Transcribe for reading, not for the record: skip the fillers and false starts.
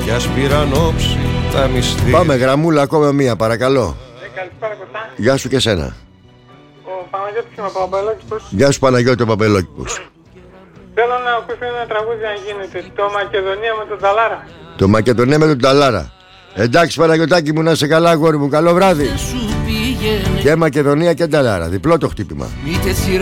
κι ας πήραν όψη τα μυστήρια. Πάμε γραμμούλα ακόμα μία παρακαλώ. Καλησπέρα Κωστά. Γεια σου και σένα. Ο Παναγιώτης είμαι από Παπελόκηπος. Γεια σου Παναγιώτη ο Παπελόκηπος. Θέλω να ακούσω ένα τραγούδι αν γίνεται. Το Μακεδονία με τον Ταλάρα. Το Μακεδονία με τον Ταλάρα. Εντάξει Παναγιωτάκη μου, να είσαι καλά αγόρι μου. Καλό βράδυ. Και Μακεδονία και Ταλάρα. Διπλό το χτύπημα.